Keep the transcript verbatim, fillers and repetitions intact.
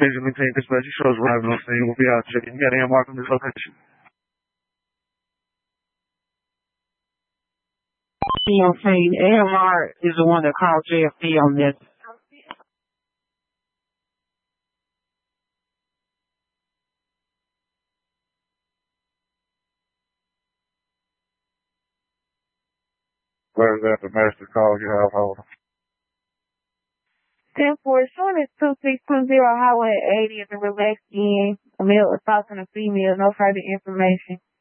Please maintain dispatch. Shows arriving on scene. We'll be out checking. You got a mark on this location. You know what I'm saying? A M R is the one that called J F D on this. Where's that? The master call you have hold. ten four, showing is two six two zero Highway eighty at the Relax Inn. A male assaulting a female. No further information.